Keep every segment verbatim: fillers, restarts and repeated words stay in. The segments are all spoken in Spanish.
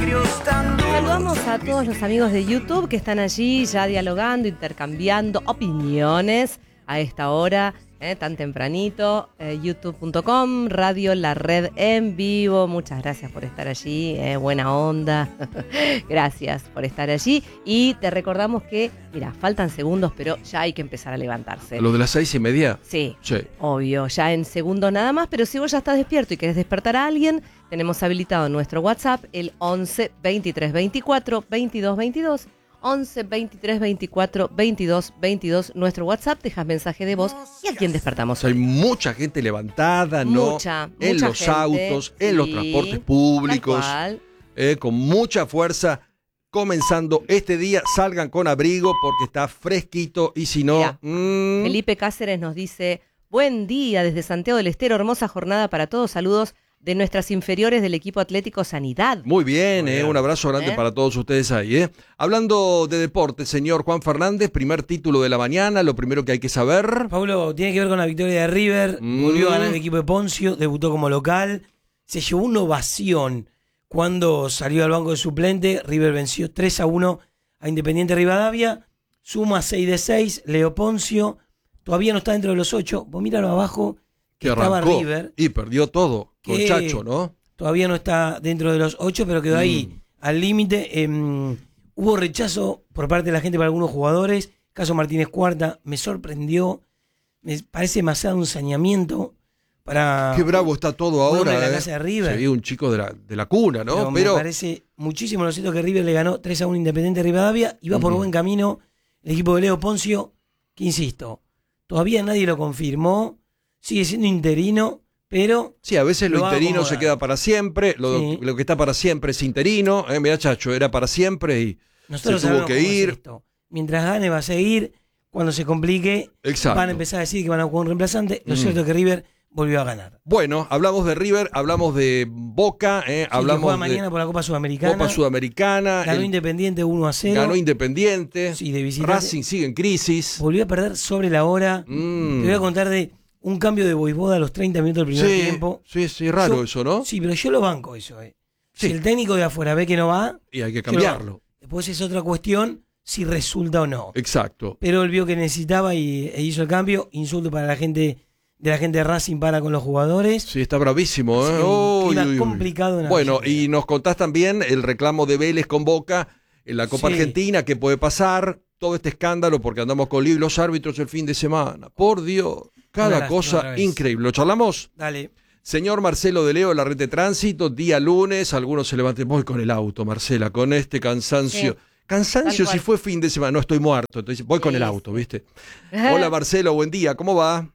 Saludamos a todos los amigos de YouTube que están allí ya dialogando, intercambiando opiniones a esta hora, eh, tan tempranito. eh, youtube punto com, Radio La Red en vivo. Muchas gracias por estar allí, eh, buena onda. Gracias por estar allí. Y te recordamos que, mira, faltan segundos, pero ya hay que empezar a levantarse. ¿Lo de las seis y media? Sí, Sí. obvio, ya en segundos nada más, pero si vos ya estás despierto y querés despertar a alguien, tenemos habilitado nuestro WhatsApp, el once, veintitrés, veinticuatro, veintidós, veintidós. once, veintitrés, veinticuatro, veintidós, veintidós, nuestro WhatsApp, dejas mensaje de voz y a quién despertamos. O sea, hay mucha gente levantada, ¿no? Mucha, en mucha los gente, autos, en sí, los transportes públicos, tal cual. eh, con mucha fuerza, comenzando este día. Salgan con abrigo porque está fresquito y si no... Mirá, mm, Felipe Cáceres nos dice, buen día desde Santiago del Estero, hermosa jornada para todos, saludos de nuestras inferiores del equipo Atlético Sanidad. Muy bien, Muy eh, bien. un abrazo grande ¿Eh? para todos ustedes ahí. Eh. Hablando de deporte, señor Juan Fernández, primer título de la mañana, lo primero que hay que saber... Pablo, tiene que ver con la victoria de River, Mm. volvió a ganar el equipo de Poncio, debutó como local, se llevó una ovación cuando salió al banco de suplente. River venció tres a uno a Independiente Rivadavia, suma seis de seis, Leo Poncio, todavía no está dentro de los ocho, vos míralo abajo, que que estaba arrancó River, y perdió todo con que- Chacho, ¿no? todavía no está dentro de los ocho, pero quedó ahí Mm. al límite. Eh, hubo rechazo por parte de la gente para algunos jugadores. Caso Martínez Cuarta me sorprendió. Me parece demasiado un saneamiento para Qué bravo está todo un hombre ahora. de la eh. casa de River. Se vio un chico de la, de la cuna, ¿no? Pero, Pero, me parece muchísimo lo cierto que River le ganó tres a uno Independiente Rivadavia. Iba por Ujú. buen camino el equipo de Leo Poncio, que insisto, todavía nadie lo confirmó. Sigue siendo interino, pero sí, a veces lo, lo va a interino se acomodar. queda para siempre, lo, Sí. lo que está para siempre es interino. Eh, mirá, Chacho, era para siempre y nosotros se tuvo sabemos que cómo es ir. esto. Mientras gane va a seguir. Cuando se complique, Exacto. van a empezar a decir que van a jugar un reemplazante. Lo Mm. cierto es que River volvió a ganar. Bueno, hablamos de River, hablamos de Boca, eh, Sí, que hablamos juega de mañana por la Copa Sudamericana. Copa Sudamericana, Ganó el- Independiente uno a cero. ganó Independiente, Sí, de visitante. Racing sigue en crisis. Volvió a perder sobre la hora. Mm. Te voy a contar de un cambio de Voivoda a los treinta minutos del primer Sí, tiempo. sí, sí, raro Yo- eso, ¿no? Sí, pero yo lo banco eso. Eh. Sí. Si el técnico de afuera ve que no va, Y hay que yo lo cambiarlo. banco. Después es otra cuestión si resulta o no. Exacto. Pero él vio que necesitaba y, e hizo el cambio. Insulto para la gente de la gente de Racing para con los jugadores. Sí, está bravísimo, Sí, ¿eh? un Uy, clima uy, uy. complicado en la Bueno, Argentina. y nos contás también el reclamo de Vélez con Boca en la Copa Sí. Argentina, qué puede pasar, todo este escándalo, porque andamos con los árbitros el fin de semana. Por Dios, Una cada lástima cosa otra vez. increíble. ¿Lo charlamos? Dale. Señor Marcelo de Leo, la red de tránsito, día lunes, algunos se levanten, voy con el auto, Marcela, con este cansancio. Sí. Cansancio Tal si cual. fue fin de semana, no estoy muerto, entonces voy con Sí, el sí. auto, ¿viste? Hola Marcelo, buen día, ¿cómo va?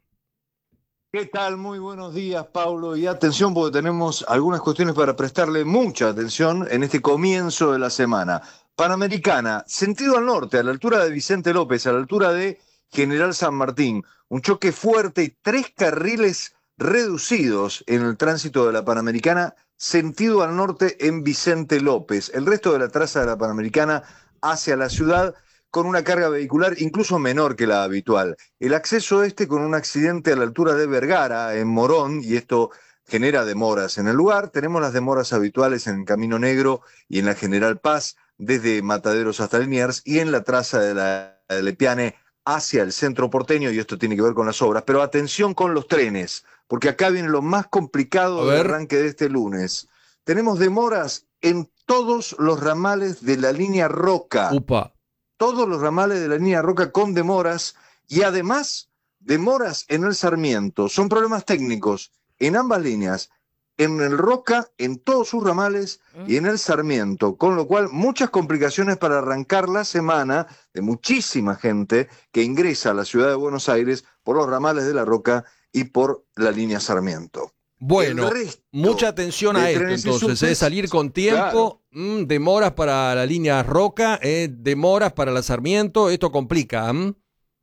¿Qué tal? Muy buenos días, Paulo. Y atención, porque tenemos algunas cuestiones para prestarle mucha atención en este comienzo de la semana. Panamericana, sentido al norte, a la altura de Vicente López, a la altura de General San Martín. Un choque fuerte y tres carriles reducidos en el tránsito de la Panamericana, sentido al norte en Vicente López. El resto de la traza de la Panamericana hacia la ciudad con una carga vehicular incluso menor que la habitual. El acceso este con un accidente a la altura de Vergara, en Morón, y esto genera demoras en el lugar. Tenemos las demoras habituales en el Camino Negro y en la General Paz, desde Mataderos hasta Liniers, y en la traza de la de Lepiane hacia el centro porteño, y esto tiene que ver con las obras. Pero atención con los trenes, porque acá viene lo más complicado A del ver. arranque de este lunes. Tenemos demoras en todos los ramales de la línea Roca. Upa. Todos los ramales de la línea Roca con demoras y además demoras en el Sarmiento. Son problemas técnicos en ambas líneas, en el Roca, en todos sus ramales y en el Sarmiento, con lo cual muchas complicaciones para arrancar la semana de muchísima gente que ingresa a la ciudad de Buenos Aires por los ramales de la Roca y por la línea Sarmiento. Bueno, El resto mucha atención a de esto trenes y entonces, subtes, ¿eh? Salir con tiempo, mm, demoras para la línea Roca, eh, demoras para la Sarmiento, esto complica. ¿m?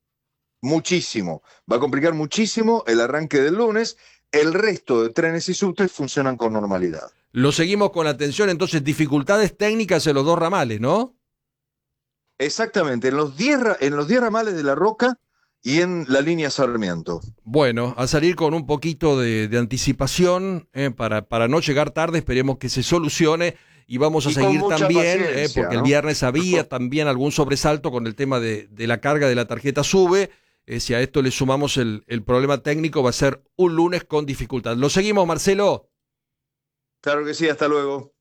Muchísimo. Va a complicar muchísimo el arranque del lunes. El resto de trenes y subtes funcionan con normalidad. Lo seguimos con atención, entonces dificultades técnicas en los dos ramales, ¿no? Exactamente, en los diez ra- en los diez ramales de la Roca y en la línea Sarmiento. Bueno, a salir con un poquito de, de anticipación eh, para, para no llegar tarde, esperemos que se solucione y vamos a Y con seguir mucha también, eh, paciencia, porque el ¿no? viernes había también algún sobresalto con el tema de, de la carga de la tarjeta SUBE. Eh, si a esto le sumamos el, el problema técnico, va a ser un lunes con dificultad. ¿Lo seguimos, Marcelo? Claro que sí, hasta luego.